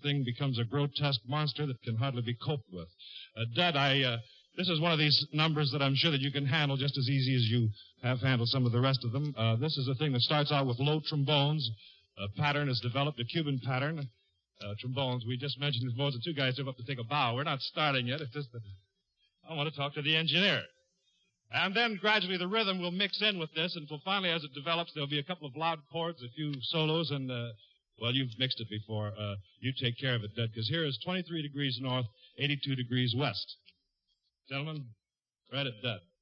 thing becomes a grotesque monster that can hardly be coped with. Dud, this is one of these numbers that I'm sure that you can handle just as easy as you have handled some of the rest of them. This is a thing that starts out with low trombones. A pattern is developed, a Cuban pattern. Trombones, we just mentioned trombones. The two guys are up to take a bow. We're not starting yet. It's just that I want to talk to the engineer. And then gradually the rhythm will mix in with this until finally as it develops there'll be a couple of loud chords, a few solos, and, well, you've mixed it before. You take care of it, Dud, because here is 23 degrees north, 82 degrees west. Gentlemen, right at Dud.